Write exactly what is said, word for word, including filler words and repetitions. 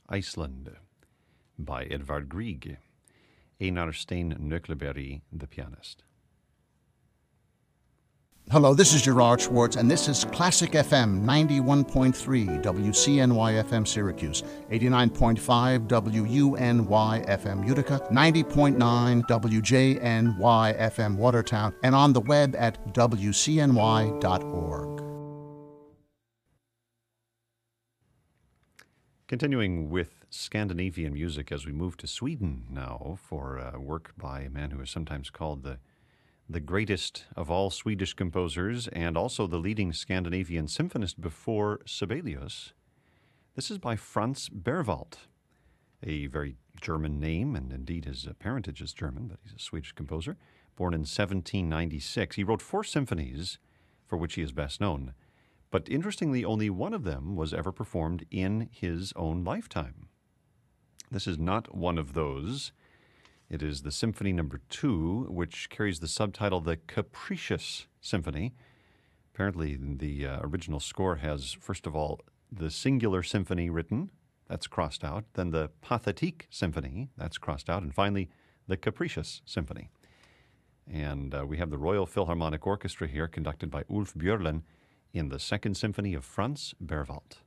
Iceland by Edvard Grieg. Einar Stein Nøkleberry, the pianist. Hello, this is Gerard Schwartz, and this is Classic F M ninety-one point three W C N Y F M Syracuse, eighty-nine point five W U N Y F M Utica, ninety point nine W J N Y F M Watertown, and on the web at W C N Y dot org. Continuing with Scandinavian music as we move to Sweden now for uh, work by a man who is sometimes called the the greatest of all Swedish composers and also the leading Scandinavian symphonist before Sibelius. This is by Franz Berwald, a very German name, and indeed his parentage is German, but he's a Swedish composer. Born in seventeen ninety-six, he wrote four symphonies for which he is best known. But interestingly, only one of them was ever performed in his own lifetime. This is not one of those. It is the Symphony Number Two, which carries the subtitle The Capricious Symphony. Apparently, the uh, original score has, first of all, the singular symphony written. That's crossed out. Then the Pathétique Symphony. That's crossed out. And finally, the Capricious Symphony. And uh, we have the Royal Philharmonic Orchestra here, conducted by Ulf Björlin, in the Second Symphony of Franz Berwald.